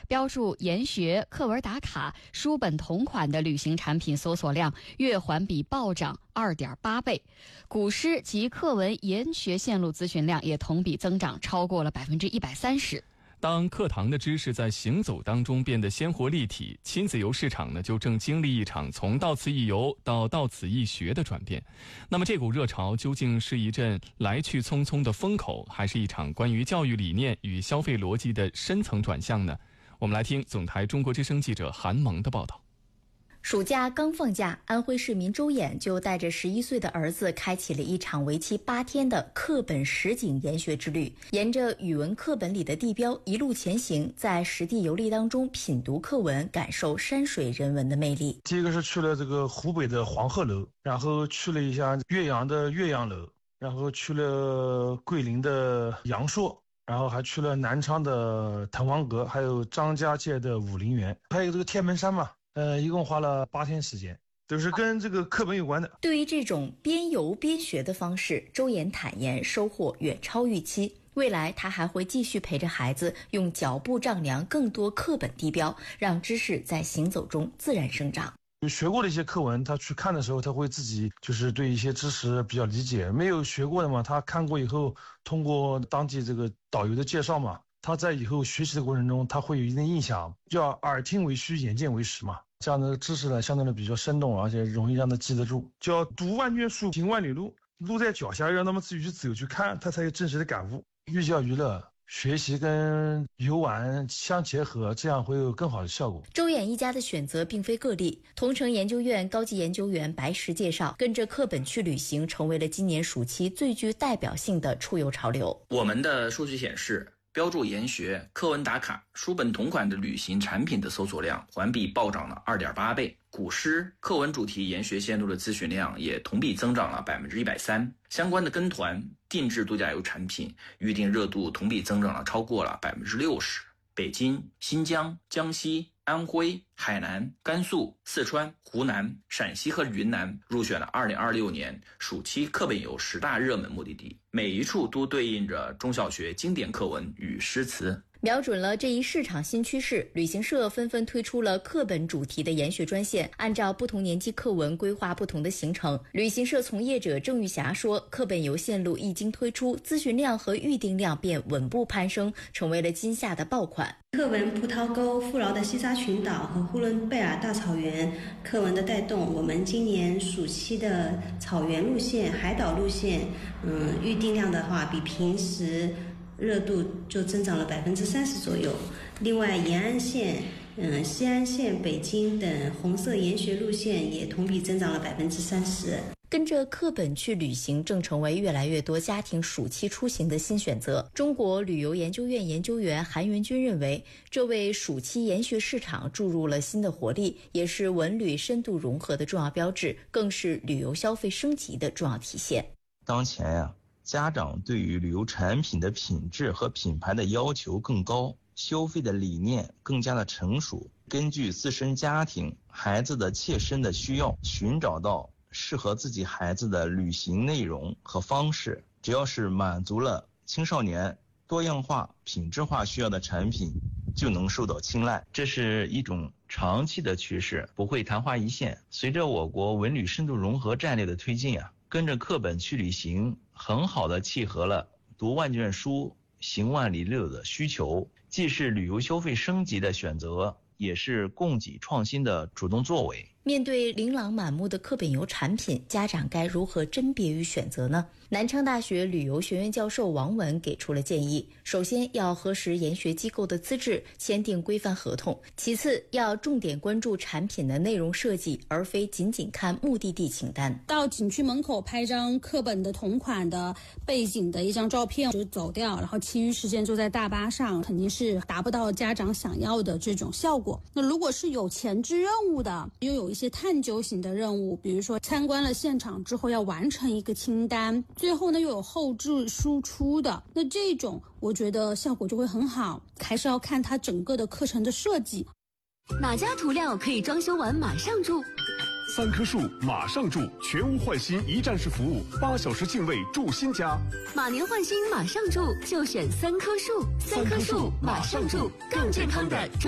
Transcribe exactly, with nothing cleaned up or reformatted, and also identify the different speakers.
Speaker 1: 标注研学、课文打卡、书本同款的旅行产品搜索量月环比暴涨 二点八倍，古诗及课文研学线路咨询量也同比增长超过了百分之一百三十。
Speaker 2: 当课堂的知识在行走当中变得鲜活立体，亲子游市场呢就正经历一场从到此一游到到此一学的转变。那么这股热潮究竟是一阵来去匆匆的风口，还是一场关于教育理念与消费逻辑的深层转向呢？我们来听总台中国之声记者韩萌的报道。
Speaker 3: 暑假刚放假，安徽市民周衍就带着十一岁的儿子开启了一场为期八天的课本实景研学之旅，沿着语文课本里的地标一路前行，在实地游历当中品读课文，感受山水人文的魅力。
Speaker 4: 第一个是去了这个湖北的黄鹤楼，然后去了一下岳阳的岳阳楼，然后去了桂林的阳朔，然后还去了南昌的滕王阁，还有张家界的武陵源，还有这个天门山嘛。呃，一共花了八天时间，都是跟这个课本有关的。
Speaker 3: 对于这种边游边学的方式，周衍坦言收获远超预期。未来他还会继续陪着孩子用脚步丈量更多课本地标，让知识在行走中自然生长。
Speaker 4: 学过的一些课文，他去看的时候，他会自己就是对一些知识比较理解。没有学过的嘛，他看过以后，通过当地这个导游的介绍嘛，他在以后学习的过程中，他会有一定印象。叫耳听为虚，眼见为实嘛。这样的知识呢，相对的比较生动，而且容易让他记得住。叫读万卷书，行万里路，路在脚下，让他们自己去走去看，他才有真实的感悟。寓教于乐，学习跟游玩相结合，这样会有更好的效果。
Speaker 3: 周衍一家的选择并非个例，同城研究院高级研究员白石介绍，跟着课本去旅行成为了今年暑期最具代表性的出游潮流。
Speaker 5: 我们的数据显示，标注研学、课文打卡、书本同款的旅行产品的搜索量环比暴涨了 二点八倍，古诗、课文主题研学线路的咨询量也同比增长了百分之一百三，相关的跟团、定制度假游产品预订热度同比增长了超过了百分之六十。北京、新疆、江西、安徽、海南、甘肃、四川、湖南、陕西和云南入选了二零二六年暑期课本游十大热门目的地，每一处都对应着中小学经典课文与诗词。
Speaker 3: 瞄准了这一市场新趋势，旅行社纷纷推出了课本主题的研学专线，按照不同年纪课文规划不同的行程。旅行社从业者郑玉霞说，课本游线路一经推出，咨询量和预订量便稳步攀升，成为了今夏的爆款。
Speaker 6: 课文葡萄沟、富饶的西沙群岛和呼伦贝尔大草原课文的带动，我们今年暑期的草原路线、海岛路线，嗯，预订量的话比平时热度就增长了百分之三十左右。另外，延安线、嗯，西安线、北京等红色研学路线也同比增长了百分之三十。
Speaker 3: 跟着课本去旅行正成为越来越多家庭暑期出行的新选择。中国旅游研究院研究员韩元军认为，这为暑期研学市场注入了新的活力，也是文旅深度融合的重要标志，更是旅游消费升级的重要体现。
Speaker 7: 当前呀、啊，家长对于旅游产品的品质和品牌的要求更高，消费的理念更加的成熟，根据自身家庭、孩子的切身的需要，寻找到适合自己孩子的旅行内容和方式。只要是满足了青少年多样化、品质化需要的产品，就能受到青睐。这是一种长期的趋势，不会昙花一现。随着我国文旅深度融合战略的推进啊，跟着课本去旅行，很好的契合了读万卷书、行万里路的需求，既是旅游消费升级的选择，也是供给创新的主动作为。
Speaker 3: 面对琳琅满目的课本游产品，家长该如何甄别与选择呢？南昌大学旅游学院教授王文给出了建议：首先要核实研学机构的资质，签订规范合同；其次要重点关注产品的内容设计，而非仅仅看目的地清单。
Speaker 8: 到景区门口拍张课本的同款的背景的一张照片就走掉，然后其余时间坐在大巴上，肯定是达不到家长想要的这种效果。那如果是有前置任务的，又有一些探究型的任务，比如说参观了现场之后要完成一个清单，最后呢又有后置输出的，那这种我觉得效果就会很好，还是要看它整个的课程的设计。
Speaker 9: 哪家涂料可以装修完马上住？
Speaker 10: 三棵树马上住，全屋换新一站式服务，八小时净位住新家。
Speaker 9: 马年换新马上住，就选三棵树，三棵树马上住，更健康的